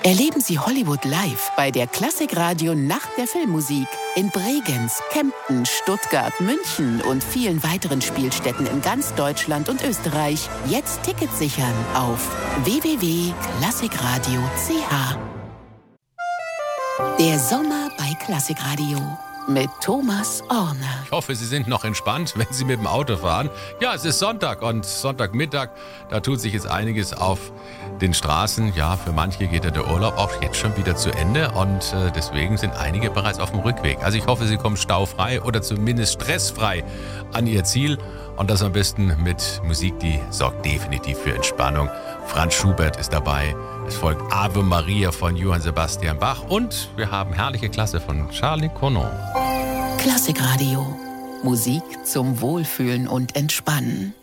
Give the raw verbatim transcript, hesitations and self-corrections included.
Erleben Sie Hollywood live bei der Klassikradio Nacht der Filmmusik in Bregenz, Kempten, Stuttgart, München und vielen weiteren Spielstätten in ganz Deutschland und Österreich. Jetzt Tickets sichern auf w w w punkt klassikradio punkt c h. Der Sommer bei Klassikradio mit Thomas Orner. Ich hoffe, Sie sind noch entspannt, wenn Sie mit dem Auto fahren. Ja, es ist Sonntag und Sonntagmittag, da tut sich jetzt einiges auf den Straßen. Ja, für manche geht ja der Urlaub auch jetzt schon wieder zu Ende und äh, deswegen sind einige bereits auf dem Rückweg. Also ich hoffe, Sie kommen staufrei oder zumindest stressfrei an Ihr Ziel und das am besten mit Musik, die sorgt definitiv für Entspannung. Franz Schubert ist dabei. Es folgt Ave Maria von Johann Sebastian Bach und wir haben herrliche Klasse von Charlie Cornon. Klassikradio. Musik zum Wohlfühlen und Entspannen.